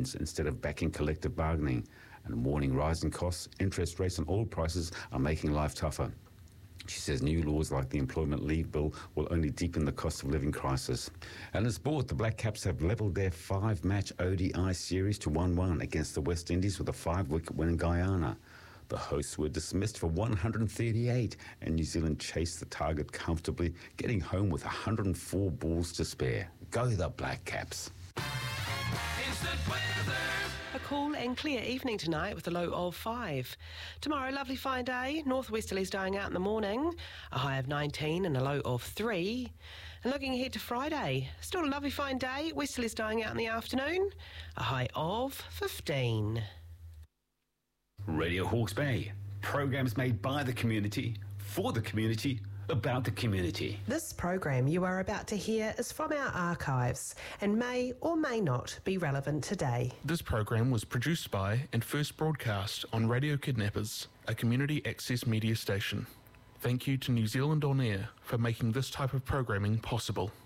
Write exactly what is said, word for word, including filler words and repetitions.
unions instead of backing collective bargaining, and warning rising costs, interest rates and oil prices are making life tougher. She says new laws like the Employment Leave Bill will only deepen the cost of living crisis. And in sport, the Black Caps have levelled their five-match O D I series to one one against the West Indies with a five-wicket win in Guyana. The hosts were dismissed for one hundred thirty-eight, and New Zealand chased the target comfortably, getting home with one hundred four balls to spare. Go the Black Caps. Instant weather. A cool and clear evening tonight with a low of five. Tomorrow, lovely fine day. Northwesterlies dying out in the morning. A high of nineteen and a low of three. And looking ahead to Friday, still a lovely fine day. Westerlies dying out in the afternoon. A high of fifteen. Radio Hawke's Bay. Programs made by the community, for the community, about the community. This program you are about to hear is from our archives and may or may not be relevant today. This program was produced by and first broadcast on Radio Kidnappers, a community access media station. Thank you to New Zealand On Air for making this type of programming possible.